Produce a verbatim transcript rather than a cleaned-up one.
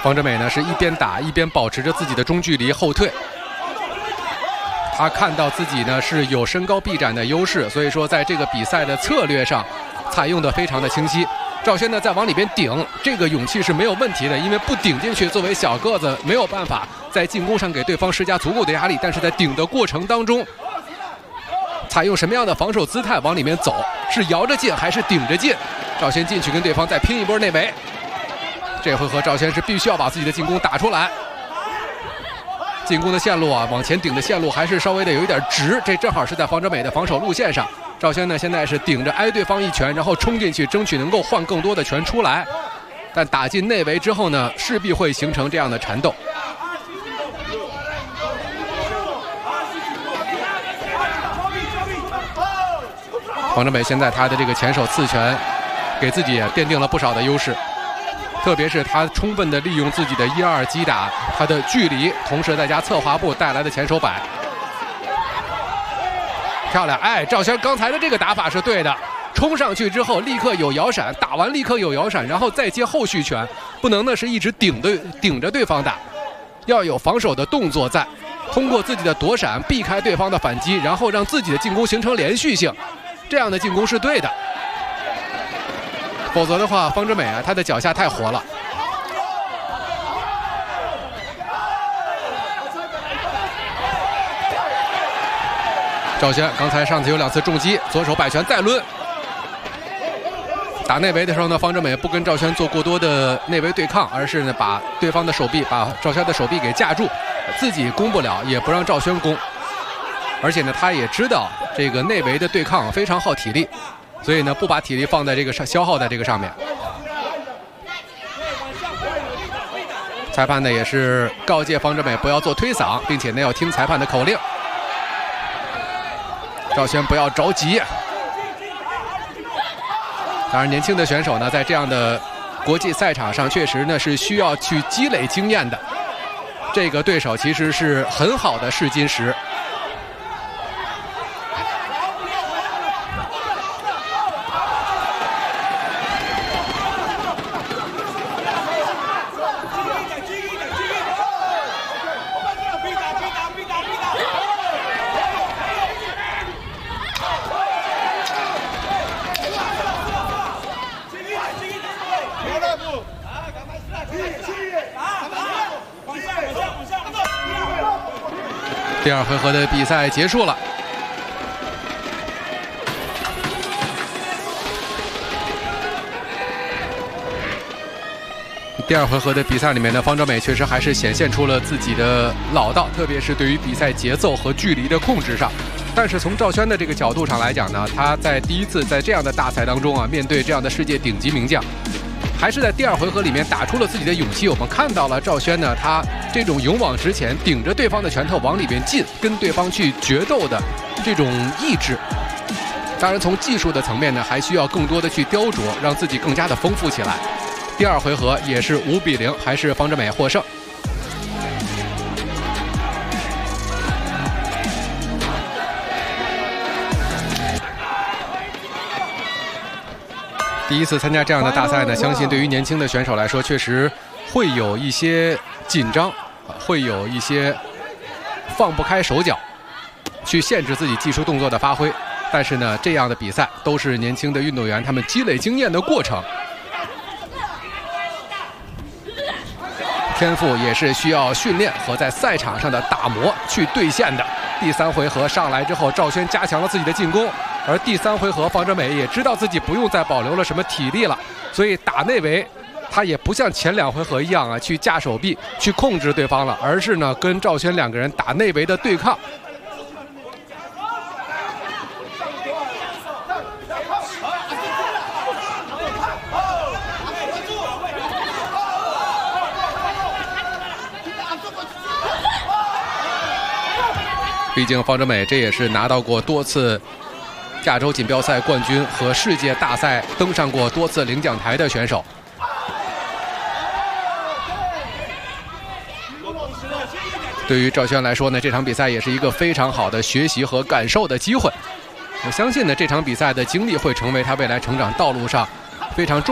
方志美呢是一边打一边保持着自己的中距离后退。他看到自己呢是有身高臂展的优势，所以说在这个比赛的策略上采用的非常的清晰。赵轩呢在往里边顶，这个勇气是没有问题的，因为不顶进去，作为小个子没有办法在进攻上给对方施加足够的压力，但是在顶的过程当中，采用什么样的防守姿态往里面走，是摇着进还是顶着进？赵轩进去跟对方再拼一波内围。这回合赵轩是必须要把自己的进攻打出来。进攻的线路啊，往前顶的线路还是稍微的有一点直，这正好是在方哲美的防守路线上。赵轩呢现在是顶着挨对方一拳，然后冲进去，争取能够换更多的拳出来。但打进内围之后呢，势必会形成这样的缠斗。方哲美现在他的这个前手刺拳，给自己也奠定了不少的优势。特别是他充分的利用自己的一二击打，他的距离，同时再加侧滑步带来的前手摆，漂亮！哎，赵轩刚才的这个打法是对的，冲上去之后立刻有摇闪，打完立刻有摇闪，然后再接后续拳，不能呢是一直顶对顶着对方打，要有防守的动作在，通过自己的躲闪避开对方的反击，然后让自己的进攻形成连续性，这样的进攻是对的。否则的话，方志美啊，他的脚下太活了。赵轩刚才上次有两次重击，左手摆拳再抡。打内围的时候呢，方志美不跟赵轩做过多的内围对抗，而是呢把对方的手臂，把赵轩的手臂给架住，自己攻不了，也不让赵轩攻。而且呢，他也知道这个内围的对抗非常耗体力。所以呢，不把体力放在这个上，消耗在这个上面。裁判呢也是告诫方志美不要做推搡，并且呢要听裁判的口令。赵轩不要着急。当然，年轻的选手呢，在这样的国际赛场上，确实呢是需要去积累经验的。这个对手其实是很好的试金石。第二回合的比赛结束了。第二回合的比赛里面呢，方哲美确实还是显现出了自己的老道，特别是对于比赛节奏和距离的控制上。但是从赵轩的这个角度上来讲呢，他在第一次在这样的大赛当中啊，面对这样的世界顶级名将，还是在第二回合里面打出了自己的勇气。我们看到了赵轩呢，他这种勇往直前，顶着对方的拳头往里边进，跟对方去决斗的这种意志。当然，从技术的层面呢，还需要更多的去雕琢，让自己更加的丰富起来。第二回合也是五比零，还是方志美获胜。第一次参加这样的大赛呢，相信对于年轻的选手来说，确实会有一些紧张，会有一些放不开手脚，去限制自己技术动作的发挥。但是呢，这样的比赛都是年轻的运动员他们积累经验的过程，天赋也是需要训练和在赛场上的打磨去兑现的。第三回合上来之后，赵轩加强了自己的进攻，而第三回合方哲美也知道自己不用再保留了什么体力了，所以打内围他也不像前两回合一样啊去架手臂去控制对方了，而是呢跟赵轩两个人打内围的对抗。毕竟方哲美这也是拿到过多次亚洲锦标赛冠军和世界大赛登上过多次领奖台的选手。对于赵轩来说呢，这场比赛也是一个非常好的学习和感受的机会。我相信呢，这场比赛的经历会成为他未来成长道路上非常重要的